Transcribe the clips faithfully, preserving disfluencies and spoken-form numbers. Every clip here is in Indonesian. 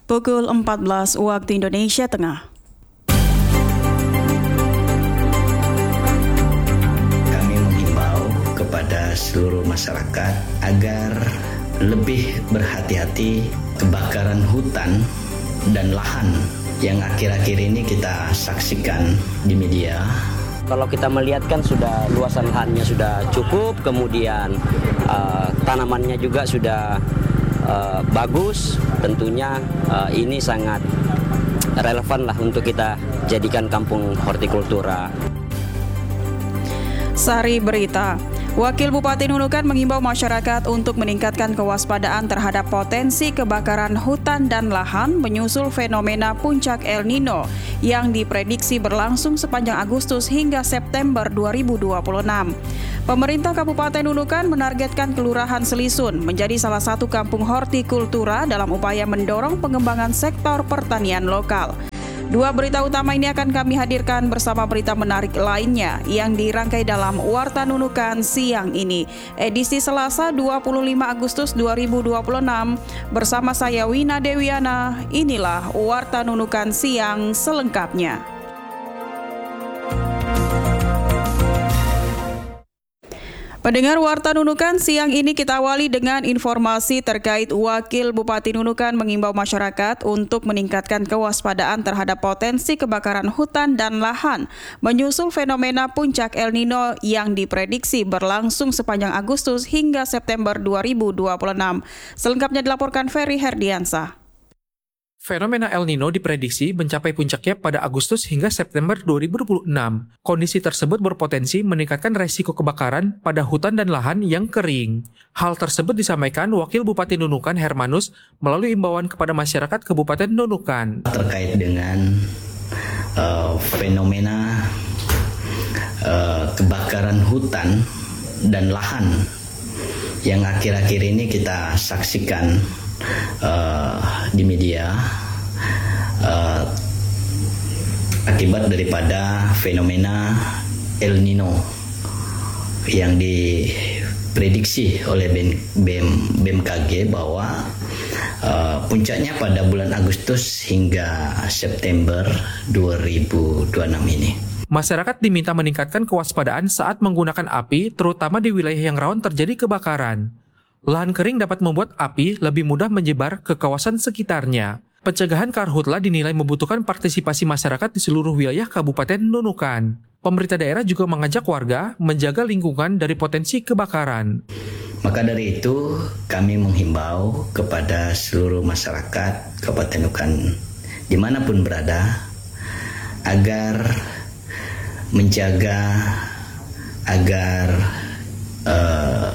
pukul empat belas waktu Indonesia Tengah. Kami menghimbau kepada seluruh masyarakat agar lebih berhati-hati kebakaran hutan dan lahan yang akhir-akhir ini kita saksikan di media. Kalau kita melihat kan sudah luasan lahannya sudah cukup, kemudian uh, tanamannya juga sudah uh, bagus, tentunya uh, ini sangat relevan lah untuk kita jadikan kampung hortikultura. Sari Berita. Wakil Bupati Nunukan mengimbau masyarakat untuk meningkatkan kewaspadaan terhadap potensi kebakaran hutan dan lahan menyusul fenomena puncak El Nino yang diprediksi berlangsung sepanjang Agustus hingga September dua ribu dua puluh enam. Pemerintah Kabupaten Nunukan menargetkan Kelurahan Selisun menjadi salah satu kampung hortikultura dalam upaya mendorong pengembangan sektor pertanian lokal. Dua berita utama ini akan kami hadirkan bersama berita menarik lainnya yang dirangkai dalam Warta Nunukan siang ini, edisi Selasa dua puluh lima Agustus dua ribu dua puluh enam. Bersama saya Wina Dewiana, inilah Warta Nunukan siang selengkapnya. Pendengar Warta Nunukan, siang ini kita awali dengan informasi terkait Wakil Bupati Nunukan mengimbau masyarakat untuk meningkatkan kewaspadaan terhadap potensi kebakaran hutan dan lahan menyusul fenomena puncak El Nino yang diprediksi berlangsung sepanjang Agustus hingga September dua ribu dua puluh enam. Selengkapnya dilaporkan Ferry Herdiansah. Fenomena El Nino diprediksi mencapai puncaknya pada Agustus hingga September dua ribu dua puluh enam. Kondisi tersebut berpotensi meningkatkan resiko kebakaran pada hutan dan lahan yang kering. Hal tersebut disampaikan Wakil Bupati Nunukan Hermanus melalui imbauan kepada masyarakat Kabupaten Nunukan. Terkait dengan uh, fenomena uh, kebakaran hutan dan lahan yang akhir-akhir ini kita saksikan Uh, di media uh, akibat daripada fenomena El Nino yang diprediksi oleh B M K G bahwa uh, puncaknya pada bulan Agustus hingga September dua ribu dua puluh enam ini. Masyarakat diminta meningkatkan kewaspadaan saat menggunakan api, terutama di wilayah yang rawan terjadi kebakaran. Lahan kering dapat membuat api lebih mudah menyebar ke kawasan sekitarnya. Pencegahan karhutla dinilai membutuhkan partisipasi masyarakat di seluruh wilayah Kabupaten Nunukan. Pemerintah daerah juga mengajak warga menjaga lingkungan dari potensi kebakaran. Maka dari itu, kami menghimbau kepada seluruh masyarakat Kabupaten Nunukan dimanapun berada, agar menjaga, agar uh,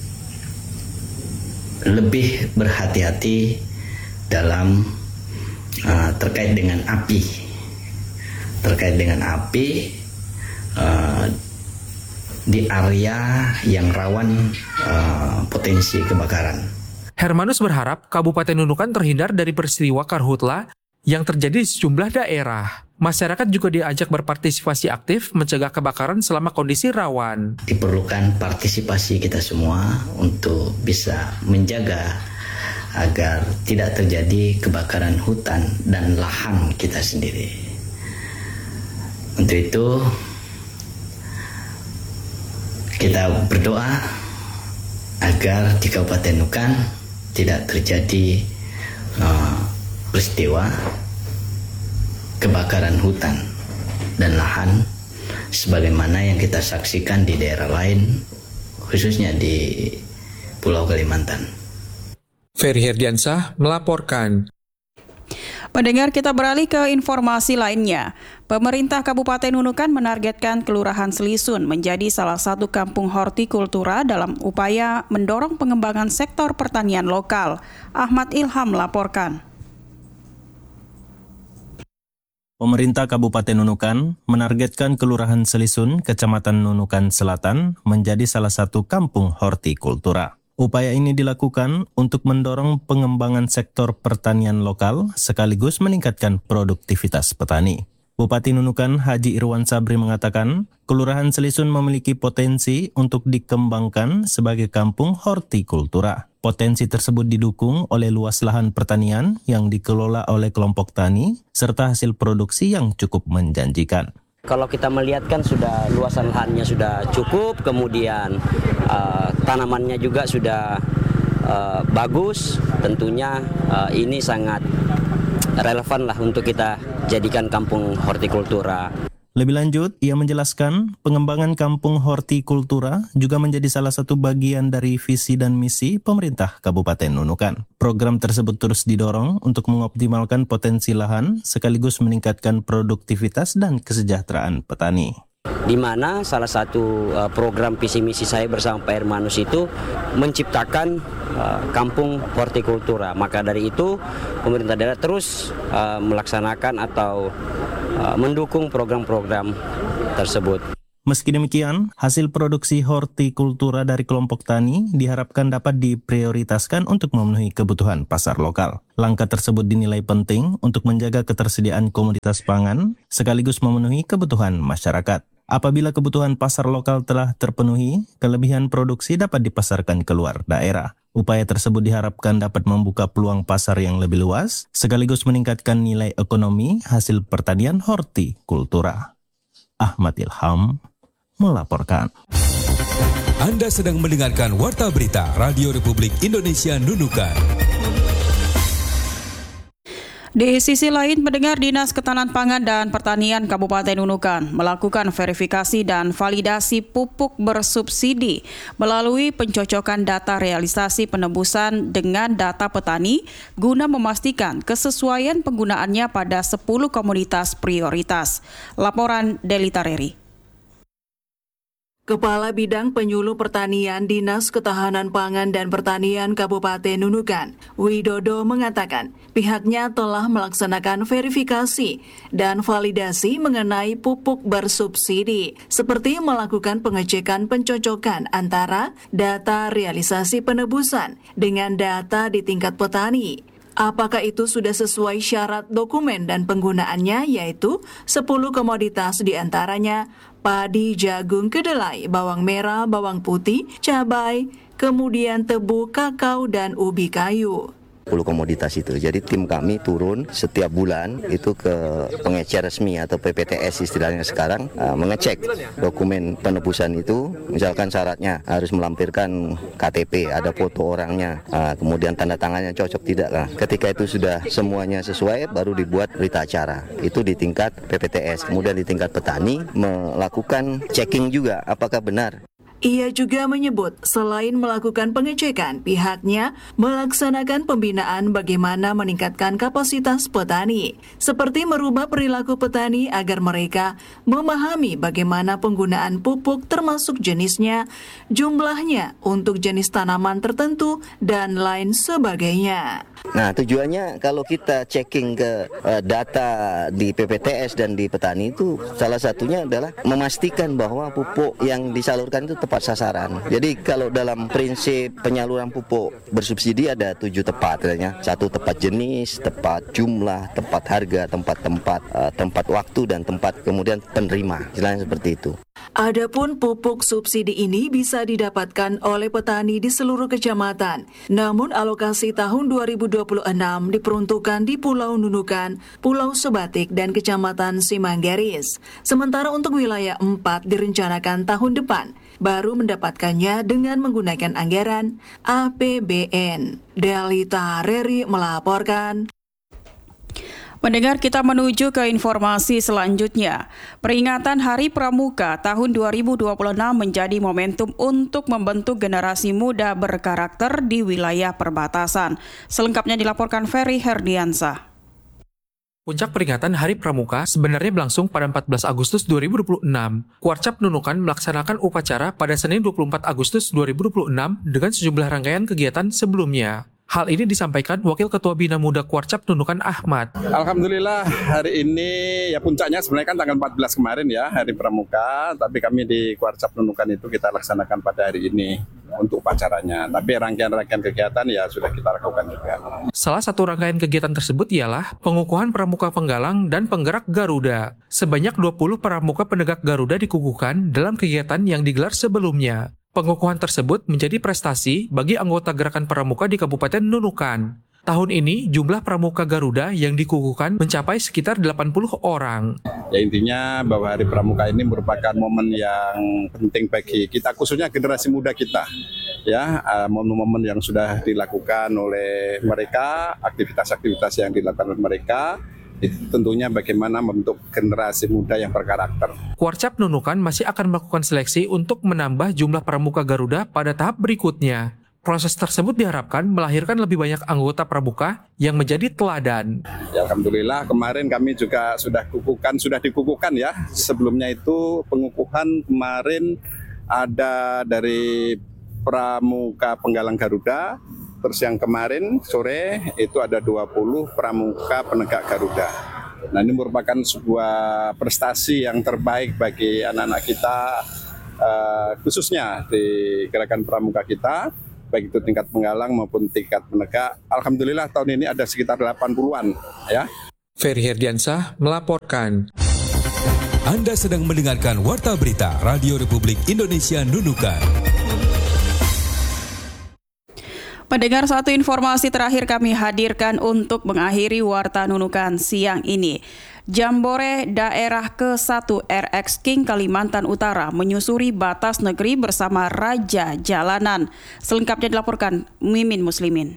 lebih berhati-hati dalam uh, terkait dengan api, terkait dengan api uh, di area yang rawan uh, potensi kebakaran. Hermanus berharap Kabupaten Nunukan terhindar dari peristiwa karhutla yang terjadi di sejumlah daerah. Masyarakat juga diajak berpartisipasi aktif mencegah kebakaran selama kondisi rawan. Diperlukan partisipasi kita semua untuk bisa menjaga agar tidak terjadi kebakaran hutan dan lahan kita sendiri. Untuk itu, kita berdoa agar di Kabupaten Nunukan tidak terjadi uh, peristiwa kebakaran hutan dan lahan sebagaimana yang kita saksikan di daerah lain, khususnya di Pulau Kalimantan. Ferry Herdiansah melaporkan. Pendengar, kita beralih ke informasi lainnya. Pemerintah Kabupaten Nunukan menargetkan Kelurahan Selisun menjadi salah satu kampung hortikultura dalam upaya mendorong pengembangan sektor pertanian lokal. Ahmad Ilham melaporkan. Pemerintah Kabupaten Nunukan menargetkan Kelurahan Selisun, Kecamatan Nunukan Selatan, menjadi salah satu kampung hortikultura. Upaya ini dilakukan untuk mendorong pengembangan sektor pertanian lokal sekaligus meningkatkan produktivitas petani. Bupati Nunukan Haji Irwan Sabri mengatakan, Kelurahan Selisun memiliki potensi untuk dikembangkan sebagai kampung hortikultura. Potensi tersebut didukung oleh luas lahan pertanian yang dikelola oleh kelompok tani serta hasil produksi yang cukup menjanjikan. Kalau kita melihat kan sudah luasan lahannya sudah cukup, kemudian uh, tanamannya juga sudah uh, bagus, tentunya uh, ini sangat relevan lah untuk kita jadikan kampung hortikultura. Lebih lanjut, ia menjelaskan pengembangan kampung hortikultura juga menjadi salah satu bagian dari visi dan misi pemerintah Kabupaten Nunukan. Program tersebut terus didorong untuk mengoptimalkan potensi lahan sekaligus meningkatkan produktivitas dan kesejahteraan petani. Di mana salah satu uh, program visi misi saya bersama Pak Hermanus itu menciptakan uh, kampung hortikultura. Maka dari itu pemerintah daerah terus uh, melaksanakan atau uh, mendukung program-program tersebut. Meski demikian, hasil produksi hortikultura dari kelompok tani diharapkan dapat diprioritaskan untuk memenuhi kebutuhan pasar lokal. Langkah tersebut dinilai penting untuk menjaga ketersediaan komoditas pangan sekaligus memenuhi kebutuhan masyarakat. Apabila kebutuhan pasar lokal telah terpenuhi, kelebihan produksi dapat dipasarkan keluar daerah. Upaya tersebut diharapkan dapat membuka peluang pasar yang lebih luas, sekaligus meningkatkan nilai ekonomi hasil pertanian hortikultura. Ahmad Ilham melaporkan. Anda sedang mendengarkan Warta Berita Radio Republik Indonesia Nunukan. Di sisi lain, pendengar Dinas Ketahanan Pangan dan Pertanian Kabupaten Nunukan melakukan verifikasi dan validasi pupuk bersubsidi melalui pencocokan data realisasi penebusan dengan data petani guna memastikan kesesuaian penggunaannya pada sepuluh komoditas prioritas. Laporan Delita Reri. Kepala Bidang Penyuluh Pertanian Dinas Ketahanan Pangan dan Pertanian Kabupaten Nunukan, Widodo mengatakan pihaknya telah melaksanakan verifikasi dan validasi mengenai pupuk bersubsidi, seperti melakukan pengecekan pencocokan antara data realisasi penebusan dengan data di tingkat petani. Apakah itu sudah sesuai syarat dokumen dan penggunaannya, yaitu sepuluh komoditas diantaranya padi, jagung, kedelai, bawang merah, bawang putih, cabai, kemudian tebu, kakao, dan ubi kayu. sepuluh komoditas itu. Jadi tim kami turun setiap bulan itu ke pengecer resmi atau P P T S istilahnya sekarang, uh, mengecek dokumen penebusan itu. Misalkan syaratnya harus melampirkan K T P, ada foto orangnya, uh, kemudian tanda tangannya cocok tidak lah. Ketika itu sudah semuanya sesuai, baru dibuat berita acara. Itu di tingkat P P T S. Kemudian di tingkat petani melakukan checking juga apakah benar. Ia juga menyebut selain melakukan pengecekan, pihaknya melaksanakan pembinaan bagaimana meningkatkan kapasitas petani, seperti merubah perilaku petani agar mereka memahami bagaimana penggunaan pupuk termasuk jenisnya, jumlahnya untuk jenis tanaman tertentu, dan lain sebagainya. Nah, tujuannya kalau kita checking ke uh, data di P P T S dan di petani itu salah satunya adalah memastikan bahwa pupuk yang disalurkan itu tepat sasaran. Jadi kalau dalam prinsip penyaluran pupuk bersubsidi ada tujuh tepat, katanya. Satu tepat jenis, tepat jumlah, tepat harga, tempat-tempat, uh, tempat waktu dan tempat kemudian penerima. Istilahnya seperti itu. Adapun pupuk subsidi ini bisa didapatkan oleh petani di seluruh kecamatan. Namun alokasi tahun dua ribu dua puluh enam diperuntukkan di Pulau Nunukan, Pulau Sebatik, dan Kecamatan Simanggaris. Sementara untuk wilayah empat direncanakan tahun depan, baru mendapatkannya dengan menggunakan anggaran A P B N. Delita Reri melaporkan. Mendengar, kita menuju ke informasi selanjutnya. Peringatan Hari Pramuka tahun dua ribu dua puluh enam menjadi momentum untuk membentuk generasi muda berkarakter di wilayah perbatasan. Selengkapnya dilaporkan Ferry Herdiansah. Puncak peringatan Hari Pramuka sebenarnya berlangsung pada empat belas Agustus dua ribu dua puluh enam. Kuarcap Nunukan melaksanakan upacara pada Senin dua puluh empat Agustus dua ribu dua puluh enam dengan sejumlah rangkaian kegiatan sebelumnya. Hal ini disampaikan Wakil Ketua Bina Muda Kuarcap Nunukan Ahmad. Alhamdulillah hari ini ya puncaknya sebenarnya kan tanggal empat belas kemarin ya Hari Pramuka, tapi kami di Kuarcap Nunukan itu kita laksanakan pada hari ini untuk upacaranya. Tapi rangkaian-rangkaian kegiatan ya sudah kita lakukan juga. Salah satu rangkaian kegiatan tersebut ialah pengukuhan pramuka penggalang dan penggerak Garuda. Sebanyak dua puluh pramuka penegak Garuda dikukuhkan dalam kegiatan yang digelar sebelumnya. Pengukuhan tersebut menjadi prestasi bagi anggota Gerakan Pramuka di Kabupaten Nunukan. Tahun ini jumlah pramuka Garuda yang dikukuhkan mencapai sekitar delapan puluh orang. Ya intinya bahwa Hari Pramuka ini merupakan momen yang penting bagi kita, khususnya generasi muda kita. Ya, momen-momen yang sudah dilakukan oleh mereka, aktivitas-aktivitas yang dilakukan oleh mereka, itu tentunya bagaimana membentuk generasi muda yang berkarakter. Kuarcap Nunukan masih akan melakukan seleksi untuk menambah jumlah pramuka Garuda pada tahap berikutnya. Proses tersebut diharapkan melahirkan lebih banyak anggota pramuka yang menjadi teladan. Ya, alhamdulillah kemarin kami juga sudah kukuhkan, sudah dikukuhkan ya. Sebelumnya itu pengukuhan kemarin ada dari pramuka penggalang Garuda. Terus yang kemarin sore itu ada dua puluh pramuka penegak Garuda. Nah, ini merupakan sebuah prestasi yang terbaik bagi anak-anak kita, uh, khususnya di Gerakan Pramuka kita, baik itu tingkat penggalang maupun tingkat penegak. Alhamdulillah tahun ini ada sekitar delapan puluhan ya. Ferry Herdiansah melaporkan. Anda sedang mendengarkan Warta Berita Radio Republik Indonesia Nunukan. Pendengar, satu informasi terakhir kami hadirkan untuk mengakhiri Warta Nunukan siang ini. Jambore Daerah ke satu R X King Kalimantan Utara menyusuri batas negeri bersama Raja Jalanan. Selengkapnya dilaporkan Mimin Muslimin.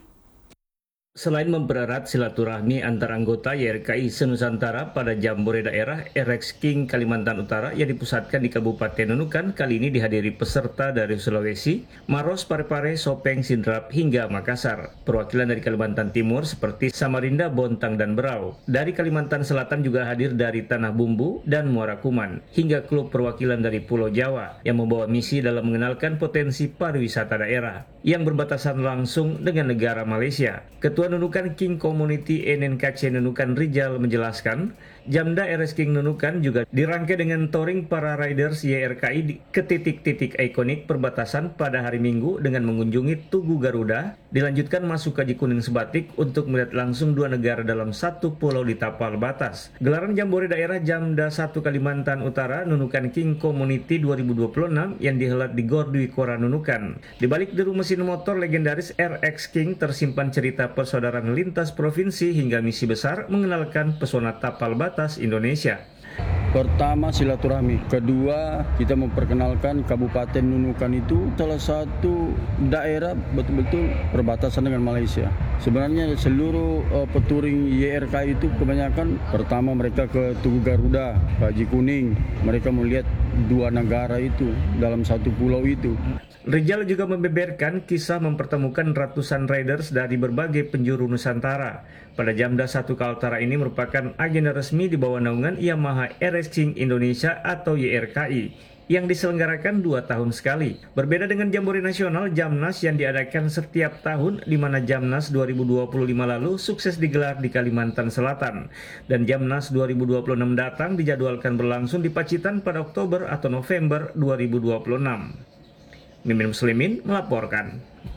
Selain mempererat silaturahmi antar anggota Y R K I se-Nusantara pada Jambore Daerah R X King Kalimantan Utara yang dipusatkan di Kabupaten Nunukan, kali ini dihadiri peserta dari Sulawesi, Maros, Parepare, Sopeng, Sidrap, hingga Makassar. Perwakilan dari Kalimantan Timur seperti Samarinda, Bontang, dan Berau. Dari Kalimantan Selatan juga hadir dari Tanah Bumbu dan Muara Kuman, hingga klub perwakilan dari Pulau Jawa yang membawa misi dalam mengenalkan potensi pariwisata daerah yang berbatasan langsung dengan negara Malaysia. Ketua Nunukan King Community N N K C Nunukan Rijal menjelaskan, Jamda R S King Nunukan juga dirangkai dengan touring para riders Y R K I ke titik-titik ikonik perbatasan pada hari Minggu dengan mengunjungi Tugu Garuda, dilanjutkan masuk ke Haji Kuning Sebatik untuk melihat langsung dua negara dalam satu pulau di tapal batas. Gelaran Jambore Daerah Jamda satu Kalimantan Utara Nunukan King Community dua ribu dua puluh enam yang dihelat di Gor Dwi Kora Nunukan. Di balik deru mesin motor legendaris R X King tersimpan cerita persaudaraan lintas provinsi hingga misi besar mengenalkan pesona tapal batas Indonesia. Pertama silaturahmi, kedua kita memperkenalkan Kabupaten Nunukan itu salah satu daerah betul-betul perbatasan dengan Malaysia. Sebenarnya seluruh uh, peturing Y R K itu kebanyakan pertama mereka ke Tugu Garuda, ke Haji Kuning, mereka melihat dua negara itu dalam satu pulau itu. Rijal juga membeberkan kisah mempertemukan ratusan riders dari berbagai penjuru Nusantara. Pada Jamda satu Kaltara ini merupakan agenda resmi di bawah naungan Yamaha R X King Indonesia atau Y R K I yang diselenggarakan dua tahun sekali. Berbeda dengan Jambore Nasional, Jamnas yang diadakan setiap tahun, di mana Jamnas dua ribu dua puluh lima lalu sukses digelar di Kalimantan Selatan. Dan Jamnas dua ribu dua puluh enam datang dijadwalkan berlangsung di Pacitan pada Oktober atau November dua ribu dua puluh enam. Mimin Muslimin melaporkan.